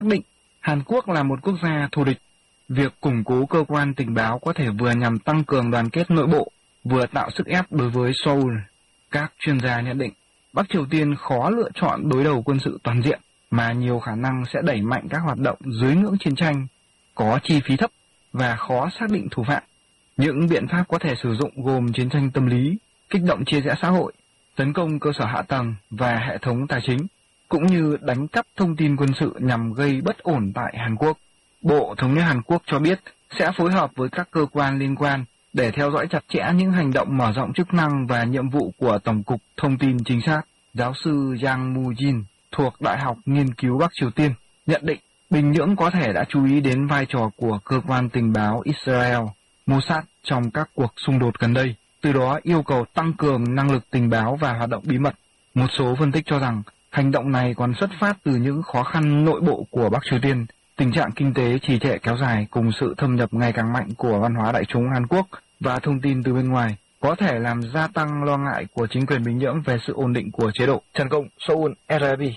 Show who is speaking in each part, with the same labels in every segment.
Speaker 1: định Hàn Quốc là một quốc gia thù địch. Việc củng cố cơ quan tình báo có thể vừa nhằm tăng cường đoàn kết nội bộ, vừa tạo sức ép đối với Seoul. Các chuyên gia nhận định, Bắc Triều Tiên khó lựa chọn đối đầu quân sự toàn diện, mà nhiều khả năng sẽ đẩy mạnh các hoạt động dưới ngưỡng chiến tranh, có chi phí thấp và khó xác định thủ phạm. Những biện pháp có thể sử dụng gồm chiến tranh tâm lý, kích động chia rẽ xã hội, tấn công cơ sở hạ tầng và hệ thống tài chính, cũng như đánh cắp thông tin quân sự nhằm gây bất ổn tại Hàn Quốc. Bộ Thống nhất Hàn Quốc cho biết sẽ phối hợp với các cơ quan liên quan để theo dõi chặt chẽ những hành động mở rộng chức năng và nhiệm vụ của Tổng cục Thông tin Chính xác. Giáo sư Yang Mu-jin thuộc Đại học Nghiên cứu Bắc Triều Tiên nhận định Bình Nhưỡng có thể đã chú ý đến vai trò của cơ quan tình báo Israel, Mossad trong các cuộc xung đột gần đây, từ đó yêu cầu tăng cường năng lực tình báo và hoạt động bí mật. Một số phân tích cho rằng hành động này còn xuất phát từ những khó khăn nội bộ của Bắc Triều Tiên, tình trạng kinh tế trì trệ kéo dài cùng sự thâm nhập ngày càng mạnh của văn hóa đại chúng Hàn Quốc và thông tin từ bên ngoài có thể làm gia tăng lo ngại của chính quyền Bình Nhưỡng về sự ổn định của chế độ. Trần Công, Seoul, RFI.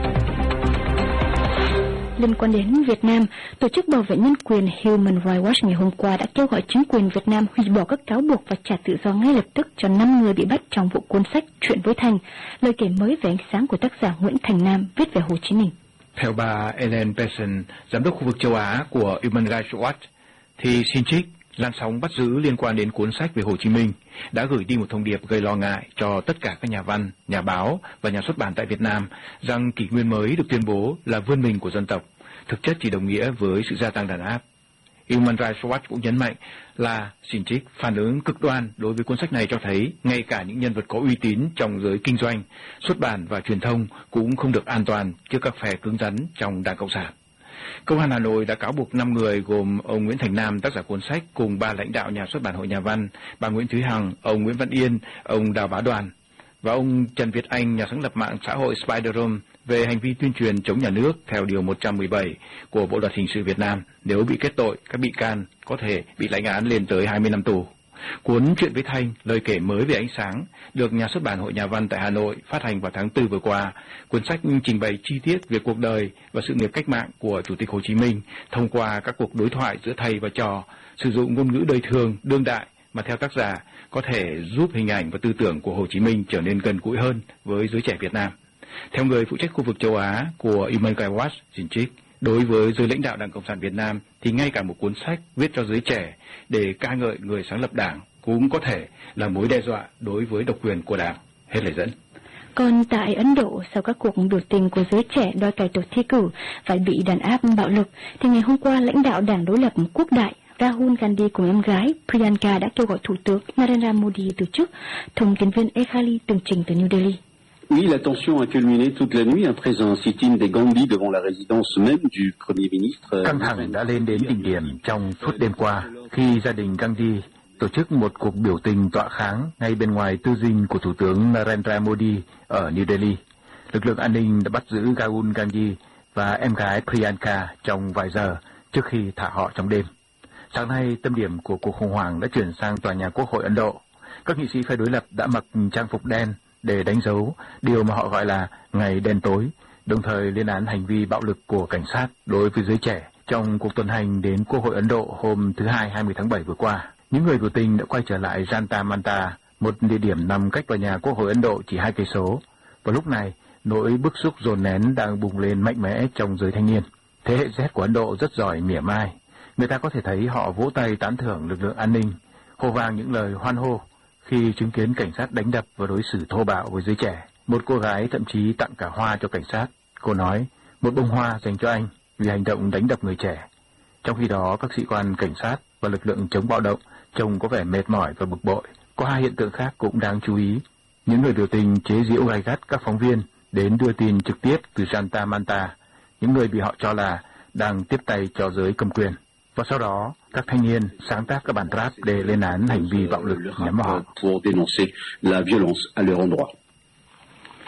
Speaker 2: Liên quan đến Việt Nam, Tổ chức Bảo vệ Nhân quyền Human Rights Watch ngày hôm qua đã kêu gọi chính quyền Việt Nam hủy bỏ các cáo buộc và trả tự do ngay lập tức cho 5 người bị bắt trong vụ cuốn sách Chuyện với Thành, lời kể mới về ánh sáng của tác giả Nguyễn Thành Nam viết về Hồ Chí Minh.
Speaker 3: Theo bà Ellen Pearson, giám đốc khu vực châu Á của Human Rights Watch, thì Sinchik, làn sóng bắt giữ liên quan đến cuốn sách về Hồ Chí Minh, đã gửi đi một thông điệp gây lo ngại cho tất cả các nhà văn, nhà báo và nhà xuất bản tại Việt Nam rằng kỷ nguyên mới được tuyên bố là vươn mình của dân tộc, thực chất chỉ đồng nghĩa với sự gia tăng đàn áp. Human Rights Watch cũng nhấn mạnh là Sinchik phản ứng cực đoan đối với cuốn sách này cho thấy ngay cả những nhân vật có uy tín trong giới kinh doanh, xuất bản và truyền thông cũng không được an toàn trước các phe cứng rắn trong Đảng Cộng sản. Công an Hà Nội đã cáo buộc 5 người gồm ông Nguyễn Thành Nam, tác giả cuốn sách, cùng 3 lãnh đạo nhà xuất bản Hội Nhà văn, bà Nguyễn Thúy Hằng, ông Nguyễn Văn Yên, ông Đào Bá Đoàn và ông Trần Việt Anh, nhà sáng lập mạng xã hội Spider-Room, về hành vi tuyên truyền chống nhà nước theo Điều 117 của Bộ Luật Hình sự Việt Nam. Nếu bị kết tội, các bị can có thể bị lãnh án lên tới 20 năm tù. Cuốn Chuyện với Thanh, lời kể mới về ánh sáng, được nhà xuất bản Hội Nhà văn tại Hà Nội phát hành vào tháng 4 vừa qua. Cuốn sách trình bày chi tiết về cuộc đời và sự nghiệp cách mạng của Chủ tịch Hồ Chí Minh thông qua các cuộc đối thoại giữa thầy và trò, sử dụng ngôn ngữ đời thường, đương đại mà theo tác giả có thể giúp hình ảnh và tư tưởng của Hồ Chí Minh trở nên gần gũi hơn với giới trẻ Việt Nam. Theo người phụ trách khu vực châu Á của Human Rights Watch, Sinchik, đối với giới lãnh đạo Đảng Cộng sản Việt Nam thì ngay cả một cuốn sách viết cho giới trẻ để ca ngợi người sáng lập Đảng cũng có thể là mối đe dọa đối với độc quyền của Đảng. Hết lời dẫn.
Speaker 2: Còn tại Ấn Độ, sau các cuộc biểu tình của giới trẻ đòi cải tổ thi cử phải bị đàn áp bạo lực, thì ngày hôm qua lãnh đạo Đảng đối lập Quốc đại Rahul Gandhi cùng em gái Priyanka đã kêu gọi Thủ tướng Narendra Modi từ chức. Thông tin viên Ekhali tường trình từ New Delhi.
Speaker 4: Oui, la tension a culminé toute la nuit après un sit-in des Gandhi devant la résidence même du Premier ministre.
Speaker 3: Căng thẳng đã lên đến đỉnh điểm trong suốt đêm qua khi gia đình Gandhi tổ chức một cuộc biểu tình tọa kháng ngay bên ngoài tư dinh của Thủ tướng Narendra Modi ở New Delhi. Lực lượng an ninh đã bắt giữ Rahul Gandhi và em gái Priyanka trong vài giờ trước khi thả họ trong đêm. Sáng nay, tâm điểm của cuộc khủng hoảng đã chuyển sang tòa nhà Quốc hội Ấn Độ. Các nghị sĩ phe đối lập đã mặc trang phục đen để đánh dấu điều mà họ gọi là ngày đen tối, đồng thời lên án hành vi bạo lực của cảnh sát đối với giới trẻ trong cuộc tuần hành đến Quốc hội Ấn Độ hôm thứ Hai 20 tháng 7 vừa qua. Những người biểu tình đã quay trở lại Janta Manta, một địa điểm nằm cách tòa nhà Quốc hội Ấn Độ chỉ 2 cây số. Và lúc này, nỗi bức xúc dồn nén đang bùng lên mạnh mẽ trong giới thanh niên. Thế hệ Z của Ấn Độ rất giỏi mỉa mai. Người ta có thể thấy họ vỗ tay tán thưởng lực lượng an ninh, hô vang những lời hoan hô khi chứng kiến cảnh sát đánh đập và đối xử thô bạo với giới trẻ. Một cô gái thậm chí tặng cả hoa cho cảnh sát. Cô nói, một bông hoa dành cho anh vì hành động đánh đập người trẻ. Trong khi đó, các sĩ quan cảnh sát và lực lượng chống bạo động trông có vẻ mệt mỏi và bực bội. Có hai hiện tượng khác cũng đáng chú ý. Những người biểu tình chế giễu gay gắt các phóng viên đến đưa tin trực tiếp từ Janta Manta, những người bị họ cho là đang tiếp tay cho giới cầm quyền. Và sau đó, các thanh niên sáng tác các bản rap để lên án hành vi bạo lực nhắm vào họ.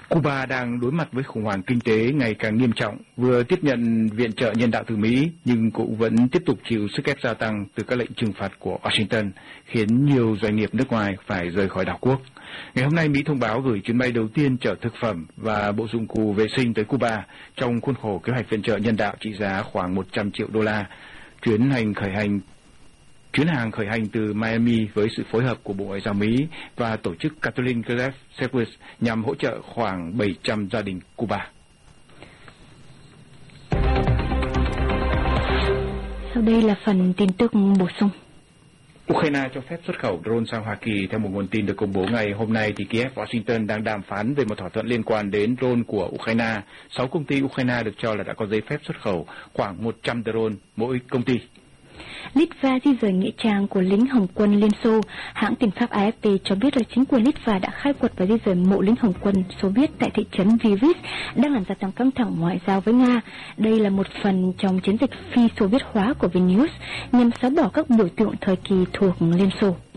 Speaker 3: Cuba đang đối mặt với khủng hoảng kinh tế ngày càng nghiêm trọng, vừa tiếp nhận viện trợ nhân đạo từ Mỹ nhưng cũng vẫn tiếp tục chịu sức ép gia tăng từ các lệnh trừng phạt của Washington, khiến nhiều doanh nghiệp nước ngoài phải rời khỏi đảo quốc. Ngày hôm nay, Mỹ thông báo gửi chuyến bay đầu tiên chở thực phẩm và bộ dụng cụ vệ sinh tới Cuba trong khuôn khổ kế hoạch viện trợ nhân đạo trị giá khoảng 100 triệu đô la. Chuyến hàng khởi hành từ Miami với sự phối hợp của Bộ Ngoại giao Mỹ và tổ chức Catholic Relief Service nhằm hỗ trợ khoảng 700 gia đình Cuba.
Speaker 2: Sau đây là phần tin tức bổ sung.
Speaker 3: Ukraine cho phép xuất khẩu drone sang Hoa Kỳ. Theo một nguồn tin được công bố ngày hôm nay, thì Kiev và Washington đang đàm phán về một thỏa thuận liên quan đến drone của Ukraine. 6 công ty Ukraine được cho là đã có giấy phép xuất khẩu khoảng 100 drone mỗi công ty.
Speaker 2: Litva di rời nghĩa trang của lính Hồng quân Liên Xô. Hãng tin Pháp AFP cho biết là chính quyền Litva đã khai quật và di rời mộ lính Hồng quân Xô Viết tại thị trấn Vivis, đang làm gia tăng căng thẳng ngoại giao với Nga. Đây là một phần trong chiến dịch phi Xô Viết hóa của Vilnius nhằm xóa bỏ các biểu tượng thời kỳ thuộc Liên Xô.